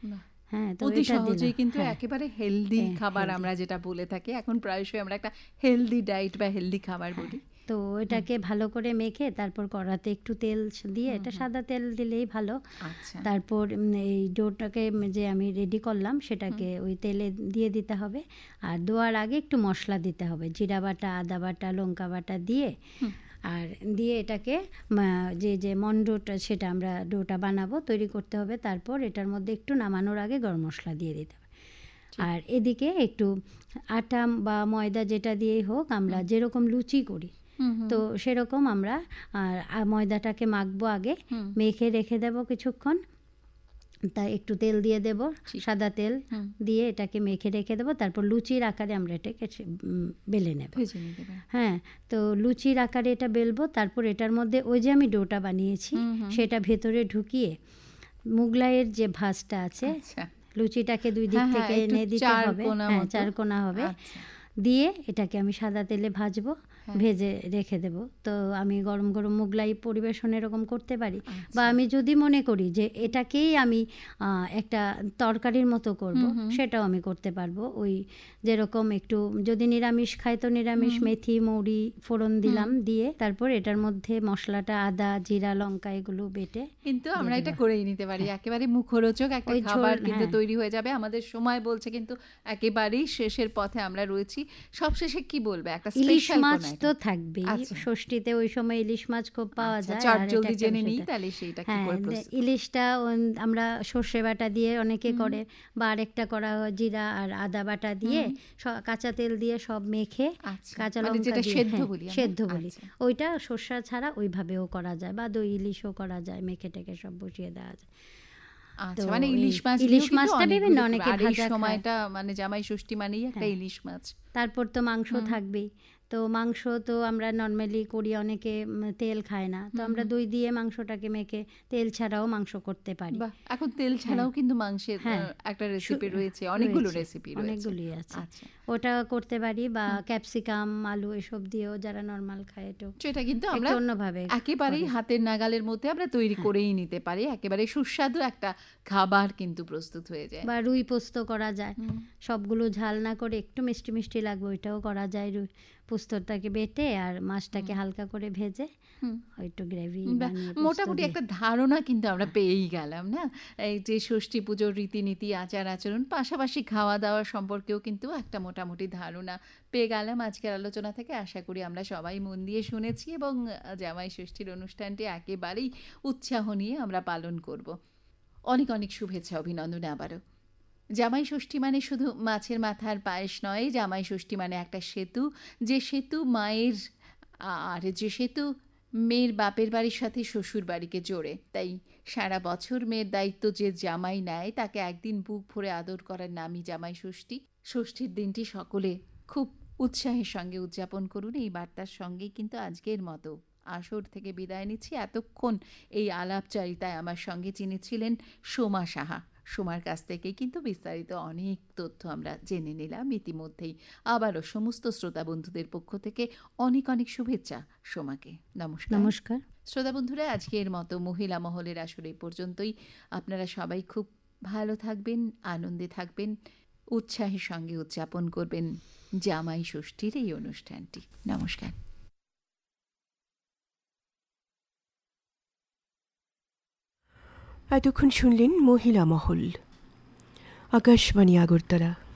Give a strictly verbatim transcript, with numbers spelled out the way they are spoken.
হ্যাঁ, তো অতি এটা সহজেই দিলাম। কিন্তু হ্যাঁ, একেবারে হেলদি হ্যাঁ, খাবার healthy। আমরা যেটা বলে থাকি, এখন প্রায়শই আমরা একটা হেলদি ডায়েট বা হেলদি খাবার হ্যাঁ, বলি। তো এটাকে ভালো করে মেখে তারপর কড়াতে একটু তেল দিয়ে, এটা সাদা তেল দিলেই ভালো। আচ্ছা, তারপর উম, এই ডোটাকে যে আমি রেডি করলাম সেটাকে ওই তেলে দিয়ে দিতে হবে। আর দেওয়ার আগে একটু মশলা দিতে হবে, জিরা বাটা, আদা বাটা, লঙ্কা বাটা দিয়ে, আর দিয়ে এটাকে মা, যে যে মন্ডোটা সেটা আমরা ডোটা বানাবো, তৈরি করতে হবে। তারপর এটার মধ্যে একটু নামানোর আগে গরম মশলা দিয়ে দিতে হবে। আর এদিকে একটু আটা বা ময়দা যেটা দিয়েই হোক, আমরা যেরকম লুচি করি তো সেরকম আমরা আর ময়দাটাকে মাখবো আগে, মেখে রেখে দেবো কিছুক্ষণ। তাই একটু তেল দিয়ে দেব, সাদা তেল দিয়ে এটাকে মেখে রেখে দেবো। তারপর লুচির আকারে আমরা এটাকে উম, বেলে নেব। হ্যাঁ, তো লুচির আকারে এটা বেলবো। তারপর এটার মধ্যে ওই যে আমি ডোটা বানিয়েছি সেটা ভেতরে ঢুকিয়ে মুগলাইয়ের যে ভাঁজটা আছে, লুচিটাকে দুই দিক থেকে এনে দিতে হবে, হ্যাঁ চার কোনা হবে, দিয়ে এটাকে আমি সাদা তেলে ভাজবো, ভেজে রেখে দেব। তো আমি গরম গরম মুগলাই পরিবেশন এরকম করতে পারি। বা আমি যদি মনে করি যে এটাকেই আমি একটা তরকারির মতো করব, সেটাও আমি করতে পারবো। ওই যেরকম একটু যদি নিরামিষ খাই তো নিরামিষ মেথি মৌরি ফোড়ন দিলাম, দিয়ে তারপর এটার মধ্যে মশলাটা আদা জিরা লঙ্কা এগুলো বেটে কিন্তু আমরা এটা করেই নিতে পারি। একেবারে মুখরোচক একটা খাবার কিন্তু তৈরি হয়ে যাবে। আমাদের সময় বলছে কিন্তু একেবারেই শেষের পথে আমরা রয়েছি। সবশেষে কি বলবে? একটা ইলিশ মাছ তো থাকবেই, ষষ্ঠীতে ওই সময় ইলিশ মাছ খুব পাওয়া যায়। চট জলদি জেনে নিই তাহলে সেইটা কি করে প্রস্তুত। ইলিশটা আমরা সর্ষে বাটা দিয়ে অনেকে করে, বা আরেকটা করা হয় জিরা আর আদা বাটা দিয়ে কাঁচা তেল দিয়ে সব মেখে কাঁচা লঙ্কা দিয়ে সেদ্ধ বলি, ওইটা সর্ষা ছাড়া ওইভাবেও করা যায়, বা দই ইলিশও করা যায়, মেখে টেকে সব বসিয়ে দেওয়া যায়। আচ্ছা, মানে ইলিশ মাছ ইলিশ মাছটা বিভিন্ন অনেকে ভাজা খায়। সময়টা মানে জামাই ষষ্ঠী মানেই একটা ইলিশ মাছ। তারপর তো মাংস থাকবেই। তো মাংস তো আমরা নর্মালি করি, অনেকে তেল খায় না, তো আমরা দই দিয়ে মাংসটাকে মেখে তেল ছাড়াও মাংস করতে পারি। এখন তেল ছাড়াও কিন্তু মাংসের একটা রেসিপি রয়েছে, অনেকগুলো রেসিপি রয়েছে, অনেকগুলি আছে, ওটা করতে পারি। বা ক্যাপসিকাম আলু এসব দিয়েও যারা নর্মাল খায়, তো সেটা কিন্তু আমরা অন্যভাবে একেবারেই হাতের নাগালের মধ্যে আমরা তৈরি করেই নিতে পারি। একেবারে সুস্বাদু একটা খাবার কিন্তু প্রস্তুত হয়ে যায়। বা রুই পোস্ত করা যায়, সবগুলো ঝাল না করে একটু মিষ্টি মিষ্টি লাগবে, ওইটাও করা যায়। রুই পোস্তটাকে বেটে আর মাছটাকে হালকা করে ভেজে একটু গ্রেভি বানিয়ে, মোটামুটি একটা ধারণা কিন্তু আমরা পেয়েই গেলাম না, এই যে ষষ্ঠী পুজোর রীতিনীতি আচার আচরণ পাশাপাশি খাওয়া দাওয়া সম্পর্কেও কিন্তু একটা মোটামুটি ধারণা পেয়ে গেলাম আজকের আলোচনা থেকে। আশা করি আমরা সবাই মন দিয়ে শুনেছি এবং জামাই ষষ্ঠীর অনুষ্ঠানটি একেবারেই উৎসাহ নিয়ে আমরা পালন করব। অনেক অনেক শুভেচ্ছা অভিনন্দন আবারও। জামাই ষষ্ঠী মানে শুধু মাছের মাথার পায়েস নয়, জামাই ষষ্ঠী মানে একটা সেতু, যে সেতু মায়ের আর যে সেতু মেয়ের বাপের বাড়ির সাথে শ্বশুর বাড়িকে জোড়ে। তাই সারা বছর মেয়ের দায়িত্ব যে জামাই নেয় তাকে একদিন বুক ভরে আদর করার নামই জামাই ষষ্ঠী। ষষ্ঠীর দিনটি সকলে খুব উৎসাহের সঙ্গে উদযাপন করুন, এই বার্তার সঙ্গেই কিন্তু আজকের মতো আসর থেকে বিদায় নিচ্ছি। এতক্ষণ এই আলাপচারিতায় আমার সঙ্গে যিনি ছিলেন সোমা সাহা, সোমার কাছ থেকে কিন্তু বিস্তারিত অনেক তথ্য আমরা জেনে নিলাম ইতিমধ্যেই। আবারও সমস্ত শ্রোতা বন্ধুদের পক্ষ থেকে অনেক অনেক শুভেচ্ছা সোমাকে। নমস্কার। নমস্কার শ্রোতা বন্ধুরা, আজকের মতো মহিলা মহলের আসরে পর্যন্তই। আপনারা সবাই খুব ভালো থাকবেন, আনন্দে থাকবেন, উৎসাহের সঙ্গে উদযাপন করবেন জামাই ষষ্ঠীর এই অনুষ্ঠানটি। নমস্কার। এতক্ষণ শুনলেন মহিলা মহল, আকাশবাণী আগরতলা।